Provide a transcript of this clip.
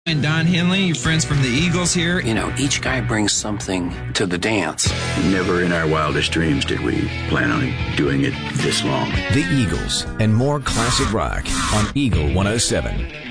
And Don Henley, friends from the Eagles here. You know, each guy brings something to the dance. Never in our wildest dreams did we plan on doing it this long. The Eagles and more classic rock on Eagle 107.